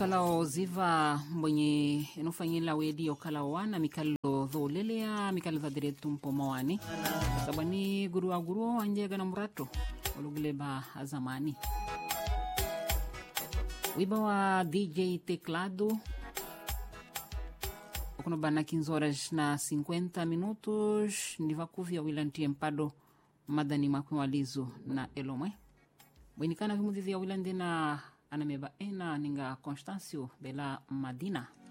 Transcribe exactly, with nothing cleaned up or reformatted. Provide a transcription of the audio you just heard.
kalao ziva mwenye enofanyila wedi okalao wana mikalo dholelea mikalo za diretu mpomawani sabani guru wa guru anjega na murato oluguleba azamani wiba wa D J Teclado okuno bana quinze horas na cinquenta minutos ndiva kuvia wilanti empado madani makwalizo na elomwe Winikana vimudhivia wilande na anameba ena ninga Constancio Bela Madina.